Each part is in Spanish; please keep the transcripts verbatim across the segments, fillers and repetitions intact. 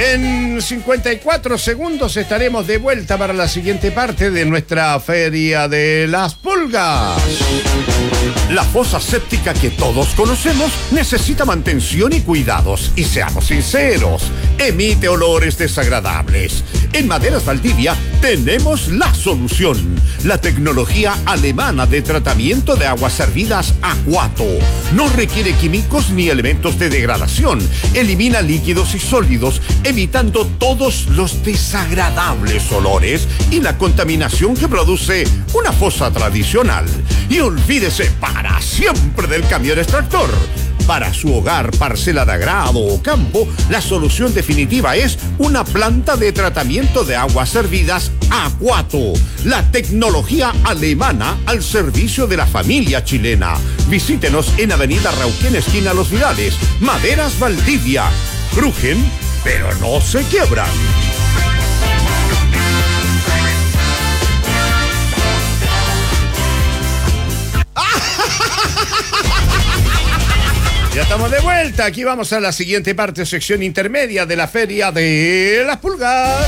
En cincuenta y cuatro segundos estaremos de vuelta para la siguiente parte de nuestra Feria de las Pulgas. La fosa séptica que todos conocemos necesita mantención y cuidados. Y seamos sinceros, emite olores desagradables. En Maderas Valdivia tenemos la solución. La tecnología alemana de tratamiento de aguas servidas Aquato. No requiere químicos ni elementos de degradación. Elimina líquidos y sólidos, evitando todos los desagradables olores y la contaminación que produce una fosa tradicional. Y olvídese para siempre del camión extractor. Para su hogar, parcela de agrado o campo, la solución definitiva es una planta de tratamiento de aguas servidas Aquato. La tecnología alemana al servicio de la familia chilena. Visítenos en Avenida Rauquén, esquina Los Vidales. Maderas Valdivia. Crujen, pero no se quiebran. Ya estamos de vuelta, aquí vamos a la siguiente parte, sección intermedia de la Feria de las Pulgas.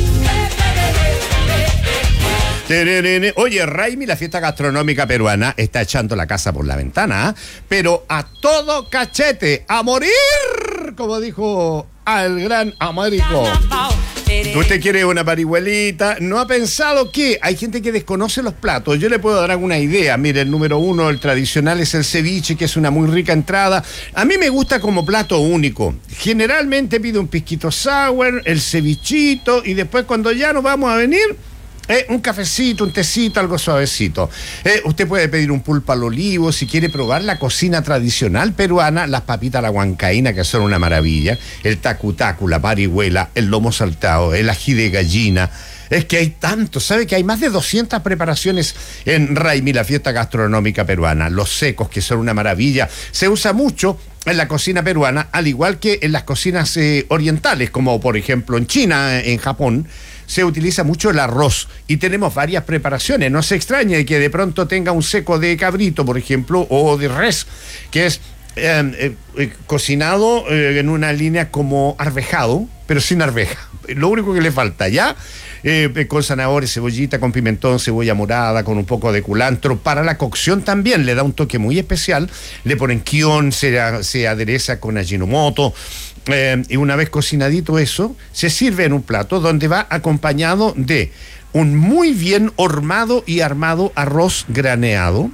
Oye, Raimi, la fiesta gastronómica peruana está echando la casa por la ventana, pero a todo cachete, a morir, como dijo al gran Américo. Usted quiere una parihuelita, ¿no ha pensado que hay gente que desconoce los platos? Yo le puedo dar alguna idea. Mire, el número uno, el tradicional, es el ceviche, que es una muy rica entrada. A mí me gusta como plato único. Generalmente pido un pisquito sour, el cevichito, y después cuando ya nos vamos a venir, Eh, un cafecito, un tecito, algo suavecito. Eh, usted puede pedir un pulpo al olivo si quiere probar la cocina tradicional peruana, las papitas a la huancaína, que son una maravilla, el tacutacu, la parihuela, el lomo saltado, el ají de gallina. Es que hay tanto, ¿sabe que hay más de doscientas preparaciones en Raimi, la fiesta gastronómica peruana? Los secos, que son una maravilla. Se usa mucho en la cocina peruana, al igual que en las cocinas eh, orientales, como por ejemplo en China, en Japón. Se utiliza mucho el arroz y tenemos varias preparaciones. No se extrañe que de pronto tenga un seco de cabrito, por ejemplo, o de res, que es eh, eh, cocinado eh, en una línea como arvejado, pero sin arveja. Lo único que le falta, ¿ya? Eh, con zanahoria, cebollita, con pimentón, cebolla morada, con un poco de culantro. Para la cocción también le da un toque muy especial. Le ponen kion, se, se adereza con ajinomoto. Eh, y una vez cocinadito eso, se sirve en un plato donde va acompañado de un muy bien hormado y armado arroz graneado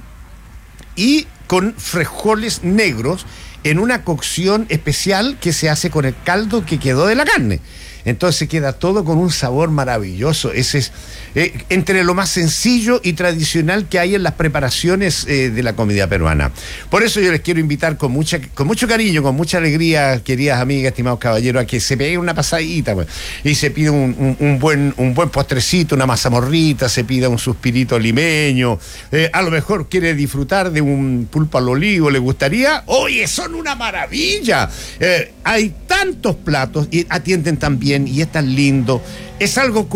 y con frijoles negros en una cocción especial que se hace con el caldo que quedó de la carne. Entonces queda todo con un sabor maravilloso. Ese es eh, entre lo más sencillo y tradicional que hay en las preparaciones eh, de la comida peruana. Por eso yo les quiero invitar con mucha, con mucho cariño, con mucha alegría, queridas amigas, estimados caballeros, a que se peguen una pasadita, pues, y se pida un, un, un buen un buen postrecito, una mazamorrita, se pida un suspirito limeño. Eh, a lo mejor quiere disfrutar de un pulpo al olivo, ¿le gustaría? ¡Oye, son una maravilla! Eh, hay tantos platos y atienden tan bien y es tan lindo. Es algo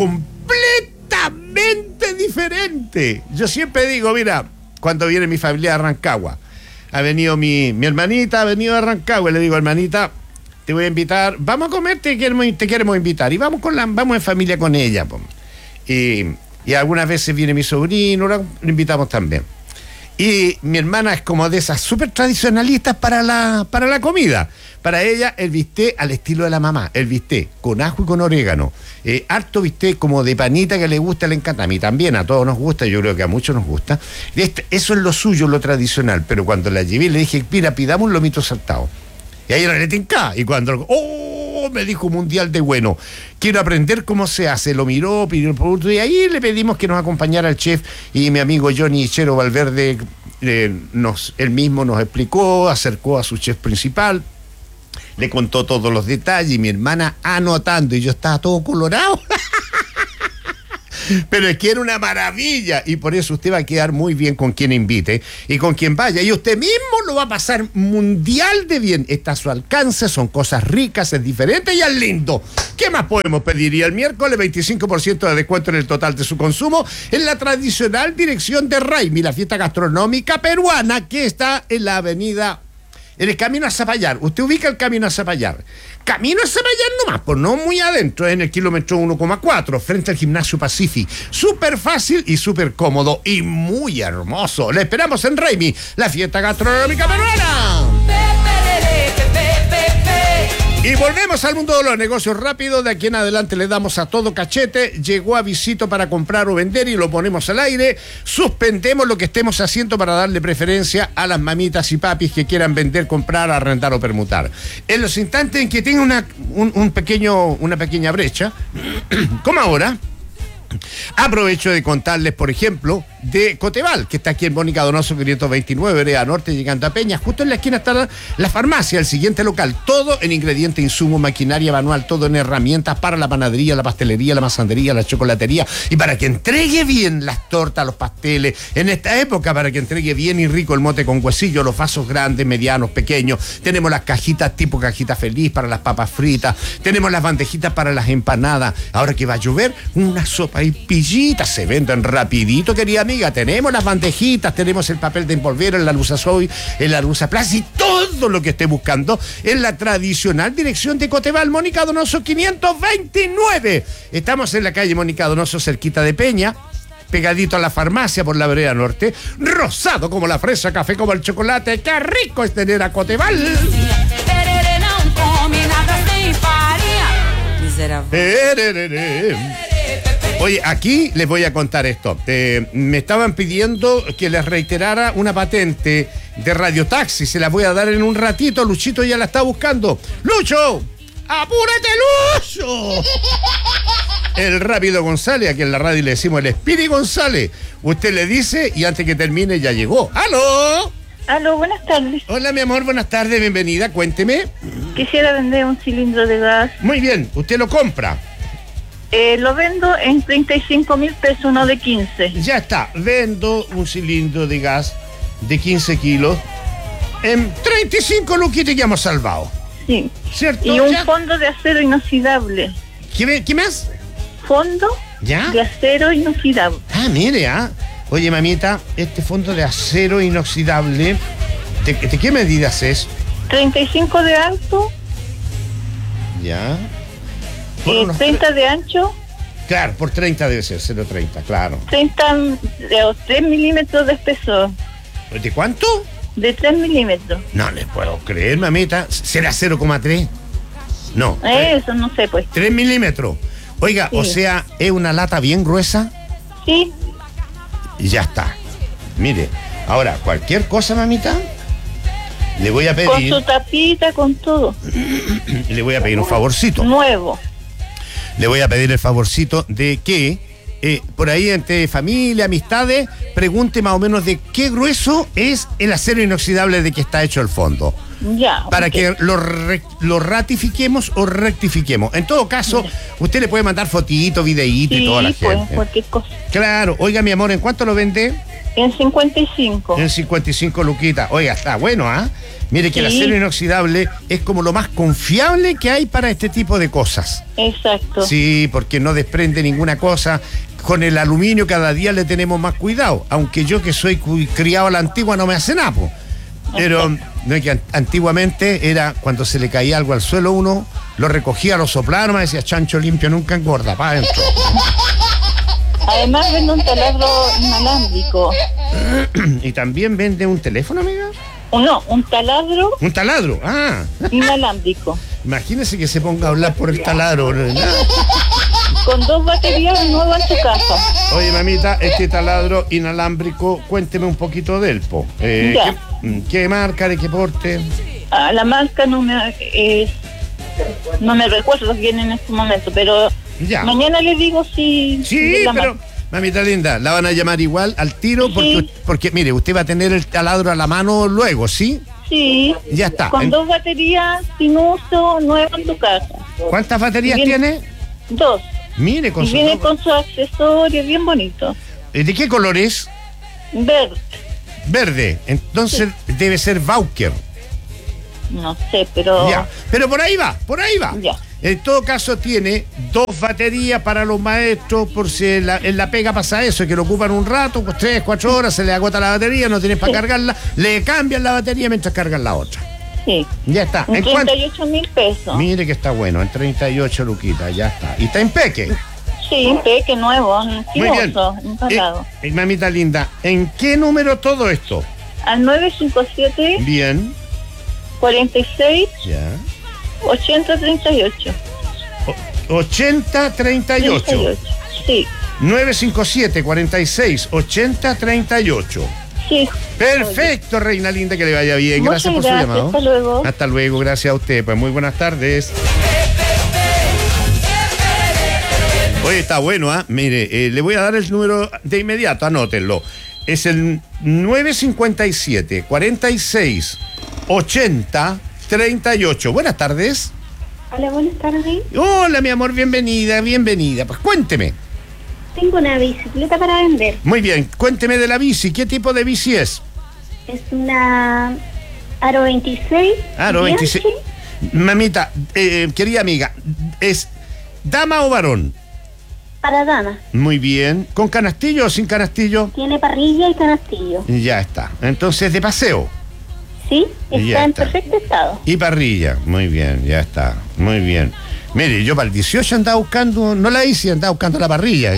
completamente diferente. Yo siempre digo, mira, cuando viene mi familia de Rancagua, ha venido mi, mi hermanita, ha venido de Rancagua, y le digo, hermanita, te voy a invitar, vamos a comer, te queremos, te queremos invitar, y vamos con la, vamos en familia con ella, po. Y, y algunas veces viene mi sobrino, lo invitamos también. Y mi hermana es como de esas súper tradicionalistas para la, para la comida. Para ella, el bistec al estilo de la mamá, el bistec con ajo y con orégano. Eh, harto bistec como de panita que le gusta, le encanta. A mí también, a todos nos gusta, yo creo que a muchos nos gusta. Este, eso es lo suyo, lo tradicional. Pero cuando la llevé, le dije, mira, pidamos un lomito saltado. Y ahí era le tinca. Y cuando, ¡oh! Me dijo mundial de bueno. Quiero aprender cómo se hace. Lo miró, pidió el producto. Y ahí le pedimos que nos acompañara el chef. Y mi amigo Johnny Chero Valverde, eh, nos, él mismo nos explicó, acercó a su chef principal. Le contó todos los detalles y mi hermana anotando y yo estaba todo colorado. Pero es que era una maravilla y por eso usted va a quedar muy bien con quien invite y con quien vaya y usted mismo lo va a pasar mundial de bien. Está a su alcance, son cosas ricas, es diferente y es lindo. ¿Qué más podemos pedir? Y el miércoles veinticinco por ciento de descuento en el total de su consumo en la tradicional dirección de Raimi, la fiesta gastronómica peruana que está en la avenida en el camino a Zapallar. Usted ubica el camino a Zapallar. Camino a Zapallar nomás, pues no muy adentro, en el kilómetro uno coma cuatro, frente al Gimnasio Pacific. Súper fácil y súper cómodo y muy hermoso. Le esperamos en Raimi, la fiesta gastronómica peruana. Y volvemos al mundo de los negocios rápidos. De aquí en adelante le damos a todo cachete. Llegó a Visito para comprar o vender y lo ponemos al aire. Suspendemos lo que estemos haciendo para darle preferencia a las mamitas y papis que quieran vender, comprar, arrendar o permutar. En los instantes en que tenga una, un, un pequeño, una pequeña brecha, como ahora, aprovecho de contarles, por ejemplo, de Coteval, que está aquí en Mónica Donoso quinientos veintinueve, vereda norte, llegando a Peña. Justo en la esquina está la, la farmacia, el siguiente local. Todo en ingredientes, insumos, maquinaria manual, todo en herramientas para la panadería, la pastelería, la masandería, la chocolatería. Y para que entregue bien las tortas, los pasteles, en esta época, para que entregue bien y rico el mote con huesillo, los vasos grandes, medianos, pequeños. Tenemos las cajitas tipo cajita feliz para las papas fritas. Tenemos las bandejitas para las empanadas. Ahora que va a llover, una sopa y pillitas se venden rapidito, querida amiga. Tenemos las bandejitas, tenemos el papel de envolver, el Alusasoy, el Alusaplas y todo lo que esté buscando en la tradicional dirección de Coteval, Mónica Donoso quinientos veintinueve. Estamos en la calle Mónica Donoso, cerquita de Peña, pegadito a la farmacia por la vereda norte, rosado como la fresa, café como el chocolate. ¡Qué rico es tener a Coteval! Oye, aquí les voy a contar esto. Eh, me estaban pidiendo que les reiterara una patente de radiotaxi. Se la voy a dar en un ratito. Luchito ya la está buscando. ¡Lucho! ¡Apúrate, Lucho! El Rápido González, aquí en la radio le decimos el Espiri González. Usted le dice y antes que termine ya llegó. ¡Aló! Aló, buenas tardes. Hola, mi amor, buenas tardes, bienvenida. Cuénteme. Quisiera vender un cilindro de gas. Muy bien, ¿usted lo compra? Eh, lo vendo en treinta y cinco mil pesos, no de quince. Ya está, vendo un cilindro de gas de quince kilos en treinta y cinco luquitas que hemos salvado. Sí. ¿Cierto? Y un ¿Ya? fondo de acero inoxidable. ¿Qué, qué más? Fondo ¿Ya? de acero inoxidable. Ah, mire, ah. Oye, mamita, este fondo de acero inoxidable, ¿de, de qué medidas es? treinta y cinco de alto, Ya. Por eh, unos treinta tre- de ancho, Claro, por treinta debe ser, cero coma treinta, claro. treinta de o tres milímetros de espesor. ¿De cuánto? De tres milímetros. No les puedo creer, mamita. ¿Será cero coma tres? No. Eso no sé, pues. tres milímetros. Oiga, Sí. o sea, es una lata bien gruesa Sí, y ya está. Mire, ahora, cualquier cosa, mamita, le voy a con pedir, su tapita, con todo. le voy a pedir un favorcito. Nuevo. Le voy a pedir el favorcito de que, eh, por ahí entre familia, amistades, pregunte más o menos de qué grueso es el acero inoxidable de que está hecho el fondo. Ya. Para ok. que lo, re- lo ratifiquemos o rectifiquemos. En todo caso, usted le puede mandar fotitos, videitos Sí, y toda la pues, gente. cualquier cosa. Claro, oiga, mi amor, ¿en cuánto lo vende? En cincuenta y cinco. En cincuenta y cinco luquitas. Oiga, está bueno, ¿ah? Mire que el Sí. acero inoxidable es como lo más confiable que hay para este tipo de cosas. Exacto. Sí, porque no desprende ninguna cosa. Con el aluminio cada día le tenemos más cuidado. Aunque yo que soy cu- criado a la antigua no me hace nada, po. Pero no es que an- antiguamente era cuando se le caía algo al suelo uno, lo recogía, lo soplaba, me decía chancho limpio nunca engorda, para adentro. Además vende un taladro inalámbrico. Y también vende un teléfono, amiga. O no, un taladro Un taladro, ah. inalámbrico. Imagínese que se ponga a hablar por el taladro. ¿No? Con dos baterías nuevas en su casa. Oye, mamita, este taladro inalámbrico, cuénteme un poquito del po. Eh, Ya. ¿qué, qué marca, de qué porte? Ah, la marca no me eh, no me recuerdo bien en este momento, pero Ya. mañana le digo si Sí, si la pero, marca. mamita linda, la van a llamar igual al tiro porque, Sí. porque, mire, usted va a tener el taladro a la mano luego, ¿sí? Sí, Ya está. con En- dos baterías sin uso nuevas en su casa. ¿Cuántas baterías Bien. tiene? Dos. Mire, con Y su... viene con sus accesorios bien bonitos. Eh, ¿De qué color es? Verde. Verde. Entonces debe ser Bauker. No sé, pero Ya. Pero por ahí va, por ahí va. Ya. En todo caso tiene dos baterías para los maestros, por si en la, en la pega pasa eso, que lo ocupan un rato, pues tres, cuatro horas, se le agota la batería, no tienes para Sí. cargarla, le cambian la batería mientras cargan la otra. Sí. Ya está. En ¿En cuánto? treinta y ocho mil pesos. Mire que está bueno, en treinta y ocho luquitas, ya está. Y está en peque. Sí, peque nuevo, Muy bien. antiguoso, empalado. Eh, eh, mamita linda, ¿en qué número todo esto? Al nueve cinco siete, Bien. cuarenta y seis, Ya. ochenta, treinta y ocho. O- ochenta treinta y ocho. Sí, nueve cinco siete, cuarenta y seis, ochenta treinta y ocho. sí. Perfecto, reina linda, que le vaya bien. Muchas Gracias por gracias, su llamado. hasta luego. Hasta luego, gracias a usted. Pues muy buenas tardes. Oye, está bueno, ¿ah? Mire, eh, le voy a dar el número de inmediato, anótenlo. Es el nueve cinco siete, cuarenta y seis, ochenta, treinta y ocho. Buenas tardes. Hola, buenas tardes. Hola, mi amor, bienvenida, bienvenida. Pues cuénteme. Tengo una bicicleta para vender. Muy bien, cuénteme de la bici. ¿Qué tipo de bici es? Es una Aro veintiséis. Aro veintiséis. Mamita, eh, querida amiga, ¿es dama o varón? Para dama. Muy bien. ¿Con canastillo o sin canastillo? Tiene parrilla y canastillo. Ya está. Entonces, de paseo. Sí, está Ya en está. perfecto estado. Y parrilla. Muy bien, ya está. Muy bien. Mire, yo para el dieciocho andaba buscando, no la hice, andaba buscando la parrilla.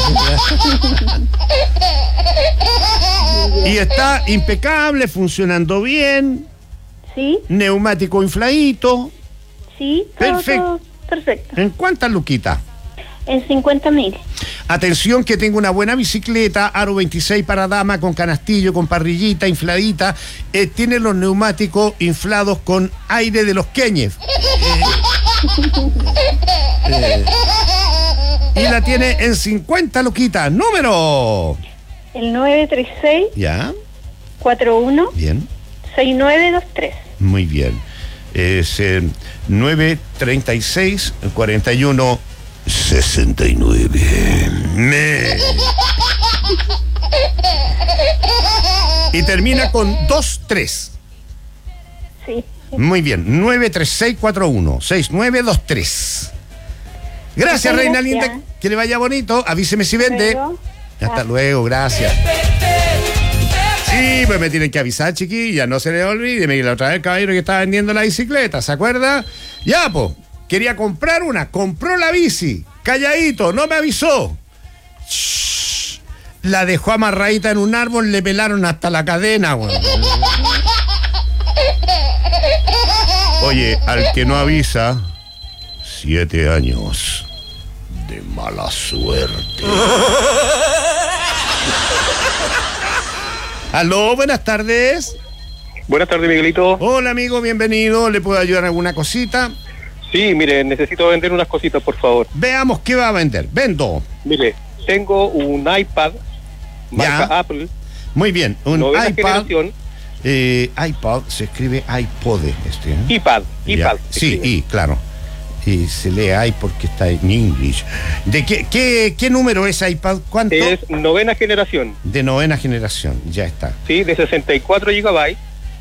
Y está impecable, funcionando bien, Sí, neumático infladito. sí, todo, Perfecto. todo perfecto. ¿En cuántas luquitas? En cincuenta mil. Atención que tengo una buena bicicleta, Aro veintiséis para dama, con canastillo, con parrillita, infladita. Eh, tiene los neumáticos inflados con aire de los queñes. Eh, eh, y la tiene en cincuenta luquitas. Número. El nueve tres seis, Ya, cuatro uno, bien, seis nueve dos tres. muy bien. Es eh, nueve treinta y seis, cuarenta y uno, sesenta y nueve. Me. Y termina con dos tres. Sí. Muy bien, nueve tres seis cuatro uno seis nueve dos tres. Gracias, Muchas reina gracias. linda. Que le vaya bonito. Avíseme si vende. Luego. Hasta luego, gracias. Sí, pues me tienen que avisar, chiquilla. No se les olvide. Me la otra vez el caballero que estaba vendiendo la bicicleta, ¿se acuerda? Ya, pues. Quería comprar una. Compró la bici. Calladito, no me avisó. Shhh. La dejó amarradita en un árbol, le pelaron hasta la cadena, güey. Oye, al que no avisa, siete años de mala suerte. Aló, buenas tardes. Buenas tardes, Miguelito. Hola, amigo, bienvenido. ¿Le puedo ayudar en alguna cosita? Sí, mire, necesito vender unas cositas, por favor. Veamos qué va a vender. Vendo. Mire, tengo un iPad, marca Ya. Apple, Muy bien. Un novena iPad. generación. Eh, iPad se escribe iPod. Este, ¿eh? iPad, Ya. iPad. se Sí, escribe. y claro. Y se lee i porque está en English. ¿De qué, qué, qué número es iPad? ¿Cuánto? Es novena generación, De novena generación. Ya está. sí, de sesenta y cuatro gigabytes,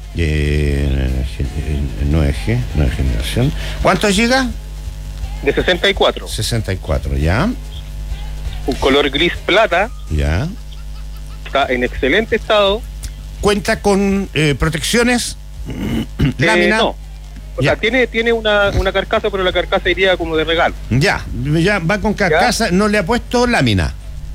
Eh, nueve G, nueva generación. ¿Cuántos gigas? de sesenta y cuatro. sesenta y cuatro, ¿ya? Un color gris plata, ¿Ya? está en excelente estado. ¿Cuenta con eh, protecciones? Eh, ¿Lámina? no. O Ya. sea, tiene, tiene una, una carcasa, pero la carcasa iría como de regalo. Ya, ya va con carcasa, no le ha puesto lámina.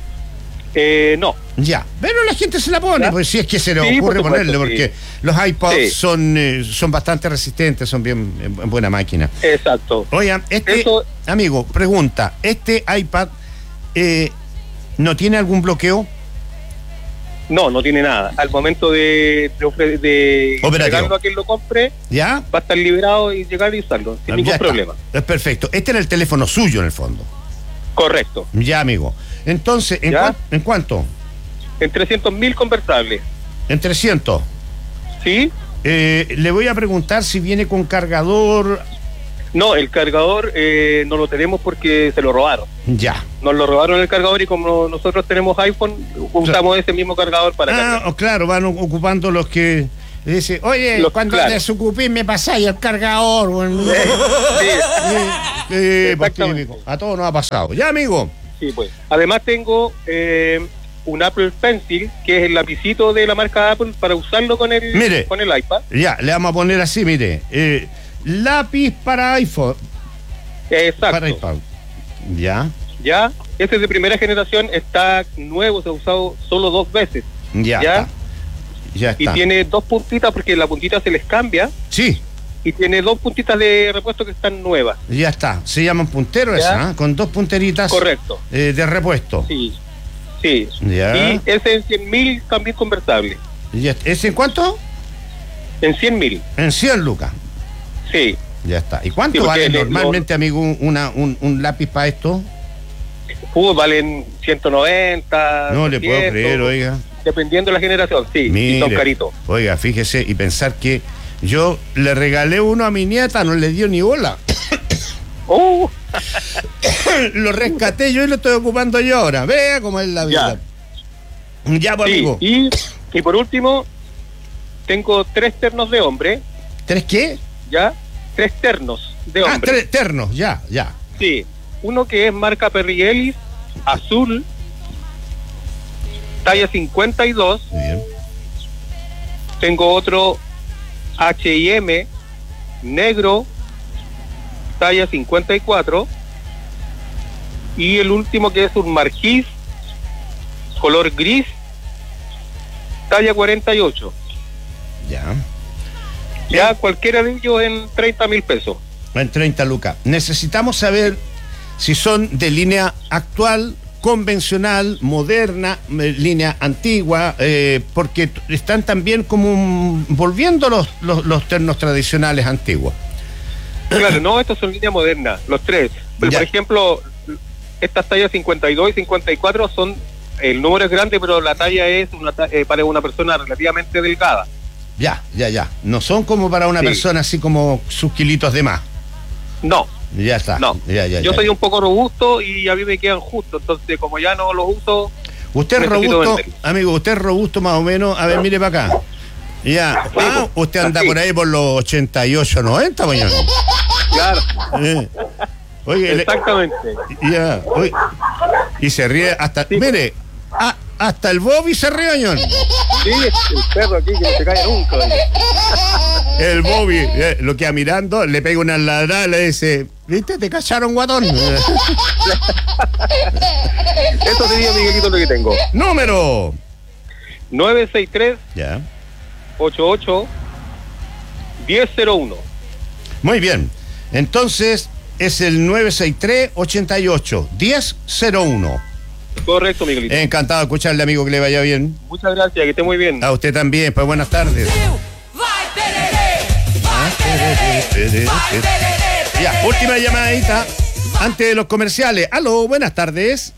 Eh, no. Ya, pero la gente se la pone, ¿Ya? pues si es que se le Sí, ocurre por supuesto, ponerle, porque sí. los iPods Sí. son, eh, son bastante resistentes, son bien eh, buena máquina. Exacto. Oigan, este, Eso- amigo, pregunta, ¿este iPad eh, no tiene algún bloqueo? No, no tiene nada. Al momento de, de, ofre- de Operativo. entregarlo a quien lo compre, ¿Ya? va a estar liberado y llegar y usarlo, sin Ya ningún está. problema. Es perfecto. Este era el teléfono suyo, en el fondo. Correcto. Ya, amigo. Entonces, ¿en, ¿Ya? cuan- ¿en cuánto? En trescientos mil conversables. En trescientos. ¿Sí? Eh, le voy a preguntar si viene con cargador. No, el cargador eh, no lo tenemos porque se lo robaron. Ya. Nos lo robaron el cargador y como nosotros tenemos iPhone, usamos ese mismo cargador para Ah, cargar. oh, claro, van o- ocupando los que. Dice, oye, Los- cuando claro. desocupé me pasáis el cargador. Bueno. Sí, Eh, pues, Exactamente. típico. A todos nos ha pasado. Ya, amigo. sí, pues. Además tengo eh, un Apple Pencil, que es el lapicito de la marca Apple para usarlo con el, Mire. con el iPad. Ya, le vamos a poner así, mire. Eh, lápiz para iPhone. Exacto. Para iPhone. Ya, Ya, ese es de primera generación, está nuevo, se ha usado solo dos veces. ya, ¿Ya? está. Ya Y está. tiene dos puntitas porque la puntita se les cambia. Sí, Y tiene dos puntitas de repuesto que están nuevas. ya está. Se llaman punteros Ya. esa, ¿eh? Con dos punteritas. Correcto. eh, de repuesto. Sí. Sí. Ya. Y ese en cien mil también convertible. Ya, ¿ese en cuánto? En cien mil. En cien lucas. Sí. Ya está. ¿Y cuánto Sí, porque vale le- normalmente, amigo, un- una, un, un lápiz para esto? Uh, valen ciento noventa. No le puedo doscientos, creer, oiga. Dependiendo de la generación, sí. Y son Mire, caritos. oiga, fíjese y pensar que yo le regalé uno a mi nieta, no le dio ni bola. Uh, Lo rescaté yo y lo estoy ocupando yo ahora. Vea cómo es la vida. Ya, pues, sí. amigo. Y, y por último, tengo tres ternos de hombre. ¿Tres qué? ¿Ya? Tres ternos de Ah, hombre. tres ternos, ya, ya. Sí. Uno que es marca Perry Ellis, azul, talla cincuenta y dos. Muy bien. Tengo otro H y M, negro, talla cincuenta y cuatro. Y el último que es un marquís, color gris, talla cuarenta y ocho. Ya. Ya cualquiera de ellos en treinta mil pesos. En treinta lucas. Necesitamos saber si son de línea actual, convencional, moderna, eh, línea antigua, eh, porque t- están también como un- volviendo los, los, los ternos tradicionales antiguos. Claro, no, estos son líneas modernas, los tres. Pero, Ya. por ejemplo, estas tallas cincuenta y dos y cincuenta y cuatro son, el número es grande, pero la talla es una ta- eh, para una persona relativamente delgada. Ya, ya, ya. No son como para una Sí. persona así como sus kilitos de más. No, Ya está. no. Ya, ya, Yo ya. soy un poco robusto y a mí me quedan justos, entonces como ya no los uso, Usted es necesito robusto, vender. amigo, usted es robusto más o menos. A ver, mire para acá. Ya. Ah, usted anda así. por ahí por los ochenta y ocho, noventa, mañana. claro, Eh. Oye, le- exactamente. ya, oye, y se ríe hasta, Sí. mire, a- hasta el Bobby se ríe, ñón. Sí, el perro aquí que no se cae nunca. oye. El Bobby eh, lo queda mirando, le pega una ladrada y le dice, ¿viste? Te cacharon, guatón. Eso sería, Miguelito, lo que tengo. Número. nueve seis tres, Ya. ocho ocho, diez cero uno. Muy bien. Entonces, es el nueve seis tres, ocho ocho, diez cero uno. Correcto, Miguelito. Encantado de escucharle, amigo, que le vaya bien. Muchas gracias, que esté muy bien. A usted también, pues buenas tardes. Vai tereré, vai tereré, vai tereré. Ya, última llamadita antes de los comerciales. Aló, buenas tardes.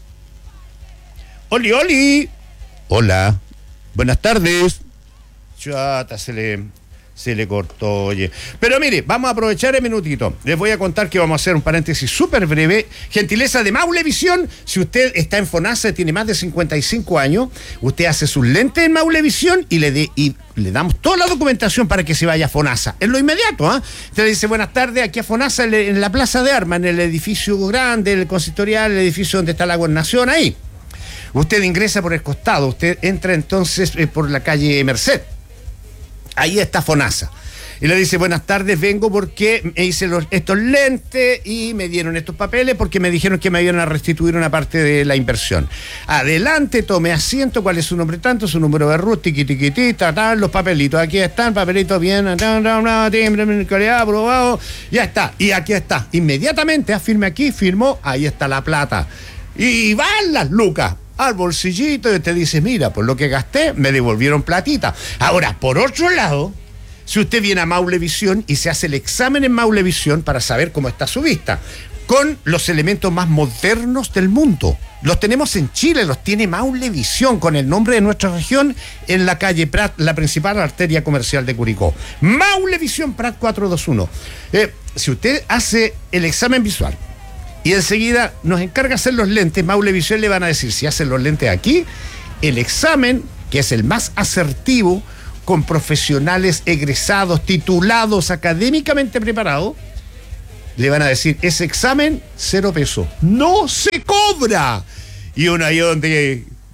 Oli, Oli. Hola. Buenas tardes. Chata, se le, se le cortó, oye. Pero mire, vamos a aprovechar el minutito. Les voy a contar que vamos a hacer un paréntesis súper breve. Gentileza de Maulevisión. Si usted está en FONASA, tiene más de cincuenta y cinco años, usted hace sus lentes en Maulevisión y le, de, y le damos toda la documentación para que se vaya a FONASA. En lo inmediato, ¿ah? Usted le dice, buenas tardes, aquí a FONASA, en, en la Plaza de Armas, en el edificio grande, el consistorial, el edificio donde está la gobernación, ahí. Usted ingresa por el costado, usted entra entonces eh, por la calle Merced. Ahí está FONASA. Y le dice, buenas tardes, vengo porque me hice los, estos lentes y me dieron estos papeles porque me dijeron que me iban a restituir una parte de la inversión. Adelante, tome asiento, cuál es su nombre tanto, su número de R U T, tiqui, tiqui, ti, ta, ta, los papelitos, aquí están, papelitos bien, ta, ta, ta, timbre, calidad, aprobado, ya está, y aquí está. Inmediatamente, ah, firme aquí, firmó, ahí está la plata. Y van las lucas al bolsillito y te dice, mira, por lo que gasté, me devolvieron platita. Ahora, por otro lado, si usted viene a Maulevisión y se hace el examen en Maulevisión para saber cómo está su vista, con los elementos más modernos del mundo. Los tenemos en Chile, los tiene Maulevisión, con el nombre de nuestra región, en la calle Prat, la principal arteria comercial de Curicó. Maulevisión Prat cuatrocientos veintiuno. Eh, si usted hace el examen visual y enseguida nos encarga hacer los lentes, Maulevisión le van a decir, si hacen los lentes aquí, el examen, que es el más asertivo, con profesionales egresados, titulados, académicamente preparados, le van a decir, ese examen, cero pesos. ¡No se cobra! Y uno ahí donde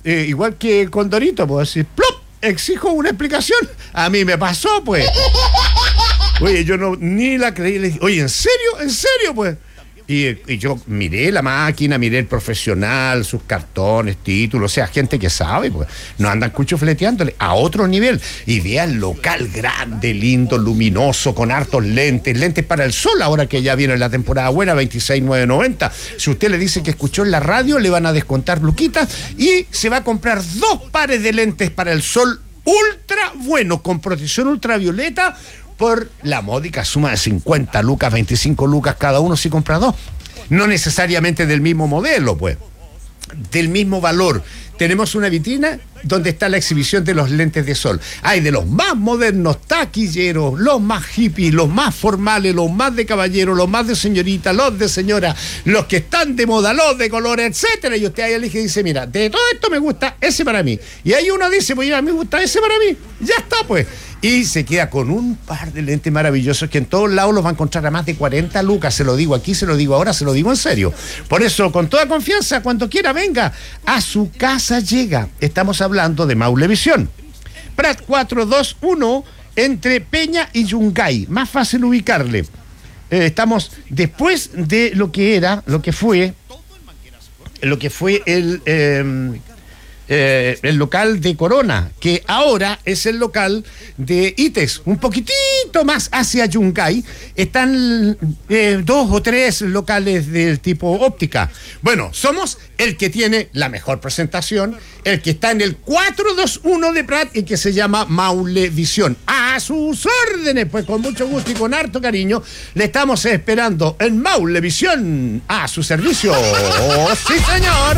eh, igual que Condorito, pues decir, ¡plop! Exijo una explicación. A mí me pasó, pues. Oye, yo no ni la creí. Le dije, oye, ¿en serio? ¿En serio, pues? Y, y yo miré la máquina, miré el profesional, sus cartones, títulos, o sea, gente que sabe, pues, no andan cuchufleteándole a otro nivel. Y vea el local grande, lindo, luminoso, con hartos lentes, lentes para el sol, ahora que ya viene la temporada buena, veintiséis mil novecientos noventa. Si usted le dice que escuchó en la radio, le van a descontar luquitas y se va a comprar dos pares de lentes para el sol ultra buenos, con protección ultravioleta, por la módica suma de cincuenta lucas, veinticinco lucas cada uno si compra dos. No necesariamente del mismo modelo, pues, del mismo valor. Tenemos una vitrina donde está la exhibición de los lentes de sol. Hay de los más modernos, taquilleros, los más hippies, los más formales, los más de caballero, los más de señorita, los de señora, los que están de moda, los de colores, etcétera. Y usted ahí elige y dice, mira, de todo esto me gusta ese para mí. Y ahí uno dice, pues a mí me gusta ese para mí. Ya está, pues. Y se queda con un par de lentes maravillosos que en todos lados los va a encontrar a más de cuarenta lucas. Se lo digo aquí, se lo digo ahora, se lo digo en serio. Por eso, con toda confianza, cuando quiera, venga. A su casa llega. Estamos hablando de Maulevisión. Prat cuatrocientos veintiuno, entre Peña y Yungay. Más fácil ubicarle. Eh, estamos después de lo que era, lo que fue, lo que fue el... Eh, Eh, el local de Corona, que ahora es el local de ITES, un poquitito más hacia Yungay. Están eh, dos o tres locales del tipo óptica. Bueno, somos el que tiene la mejor presentación, el que está en el cuatrocientos veintiuno de Prat y que se llama Maulevisión. A sus órdenes, pues con mucho gusto y con harto cariño le estamos esperando en Maulevisión a su servicio. ¡Oh, sí, señor!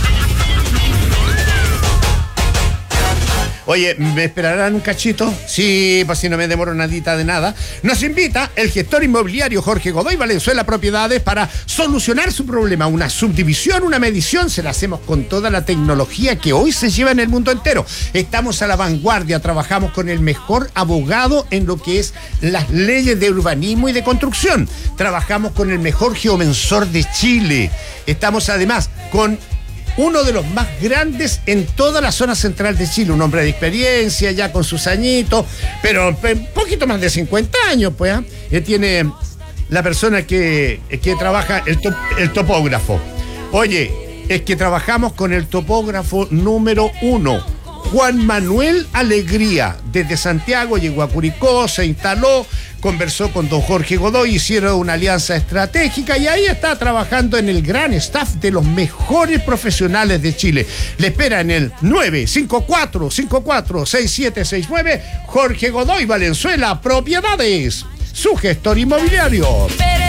Oye, ¿me esperarán un cachito? Sí, pues si no me demoro nadita de nada. Nos invita el gestor inmobiliario Jorge Godoy Valenzuela Propiedades para solucionar su problema. Una subdivisión, una medición, se la hacemos con toda la tecnología que hoy se lleva en el mundo entero. Estamos a la vanguardia, trabajamos con el mejor abogado en lo que es las leyes de urbanismo y de construcción. Trabajamos con el mejor geomensor de Chile. Estamos además con uno de los más grandes en toda la zona central de Chile, un hombre de experiencia, ya con sus añitos, pero un poquito más de cincuenta años, pues, ¿eh? Él tiene la persona que, que trabaja, el, top, el topógrafo. Oye, es que trabajamos con el topógrafo número uno, Juan Manuel Alegría. Desde Santiago llegó a Curicó, se instaló, conversó con don Jorge Godoy, hicieron una alianza estratégica y ahí está trabajando en el gran staff de los mejores profesionales de Chile. Le espera en el nueve cinco cuatro cinco cuatro seis siete seis nueve. Jorge Godoy Valenzuela Propiedades, su gestor inmobiliario.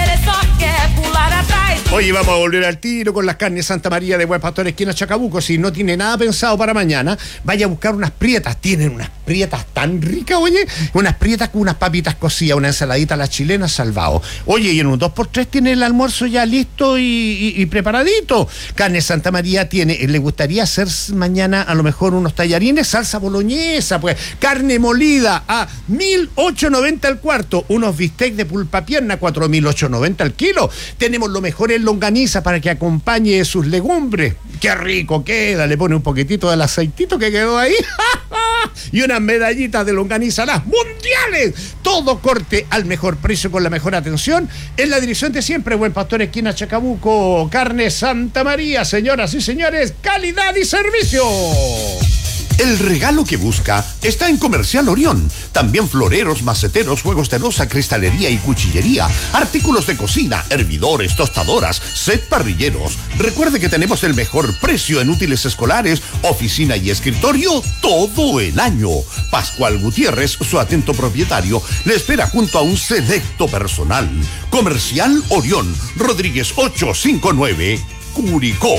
Oye, vamos a volver al tiro con las carnes Santa María de Buen Pastor, esquina Chacabuco. Si no tiene nada pensado para mañana, vaya a buscar unas prietas. Tienen unas prietas tan ricas, oye. Unas prietas con unas papitas cocidas, una ensaladita a la chilena salvado. Oye, y en un dos por tres tiene el almuerzo ya listo y, y, y preparadito. Carne Santa María tiene, le gustaría hacer mañana a lo mejor unos tallarines, salsa boloñesa, pues. Carne molida a mil ochocientos noventa el cuarto. Unos bistecs de pulpa pierna, cuatro mil ochocientos noventa el kilo. Tenemos lo mejor en longaniza para que acompañe sus legumbres. ¡Qué rico queda! Le pone un poquitito del aceitito que quedó ahí y unas medallitas de longaniza, las mundiales. Todo corte al mejor precio con la mejor atención en la dirección de siempre, Buen Pastor, esquina Chacabuco. Carne Santa María, señoras y señores, calidad y servicio. El regalo que busca está en Comercial Orión. También floreros, maceteros, juegos de loza, cristalería y cuchillería, artículos de cocina, hervidores, tostadoras, set parrilleros. Recuerde que tenemos el mejor precio en útiles escolares, oficina y escritorio todo el año. Pascual Gutiérrez, su atento propietario, le espera junto a un selecto personal. Comercial Orión, Rodríguez ochocientos cincuenta y nueve, Curicó.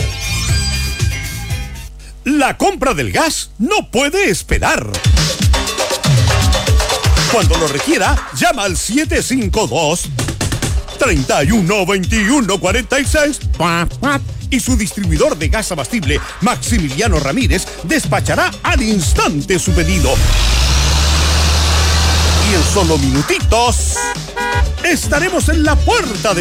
La compra del gas no puede esperar. Cuando lo requiera, llama al siete cinco dos, tres uno dos uno cuatro seis y su distribuidor de gas abastible, Maximiliano Ramírez, despachará al instante su pedido. Y en solo minutitos estaremos en la puerta de